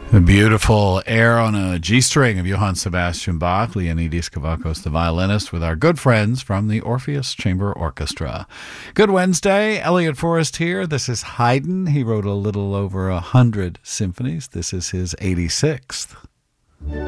A beautiful air on a G-string of Johann Sebastian Bach, Leonidas Kavakos, the violinist, with our good friends from the Orpheus Chamber Orchestra. Good Wednesday. Elliot Forrest here. This is Haydn. He wrote a little over 100 symphonies. This is his 86th.